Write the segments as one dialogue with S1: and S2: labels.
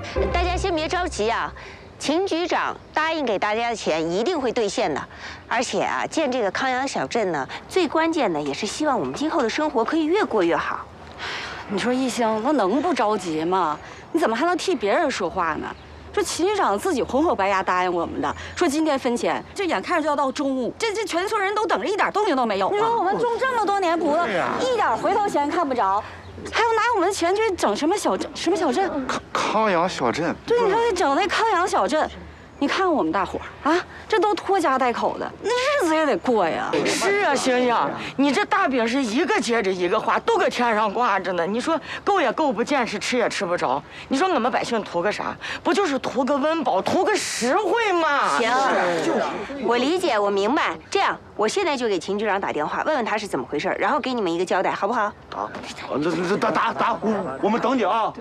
S1: 大家先别着急啊，秦局长答应给大家的钱一定会兑现的。而且啊，建这个康阳小镇呢，最关键的也是希望我们今后的生活可以越过越好。
S2: 你说一星，那能不着急吗？你怎么还能替别人说话呢？这秦局长自己红口白牙答应我们的，说今天分钱，这眼看着就要到中午，这全村人都等着，一点动静都没有。你说我们种这么多年葡萄，一点回头钱看不着，还要拿我们的钱去整什么小镇？什么小镇？
S3: 康阳小镇。
S2: 对，你说你整那康阳小镇。 你看我们大伙儿啊，这都拖家带口的，那日子也得过呀。
S4: 是啊，星星，你这大饼是一个接着一个花，都搁天上挂着呢。你说够也够不见，是吃也吃不着。你说我们百姓图个啥？不就是图个温饱，图个实惠吗？
S1: 行，我理解，我明白。这样，我现在就给秦局长打电话，问问他是怎么回事，然后给你们一个交代，好不好？
S3: 啊，打，我们等你啊。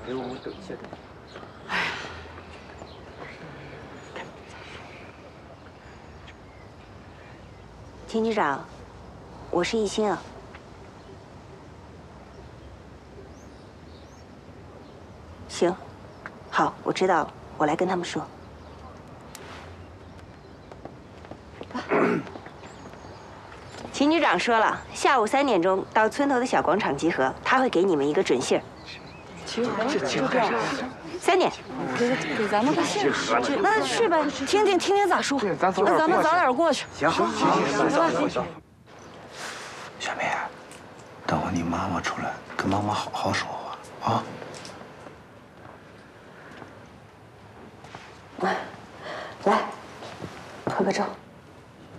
S4: 哎。
S1: 秦局长，我是一心啊。行，好，我知道了，我来跟他们说。秦局长说了，下午3点钟到村头的小广场集合，他会给你们一个准信儿。
S2: 集合这样
S1: ？3点。
S2: 给咱们个信儿。那去呗，听听咋说。那咱们早点过去。
S3: 行，好，
S2: 行。
S5: 小梅，等会你妈妈出来，跟妈妈好好说话啊。
S1: 来，喝个粥。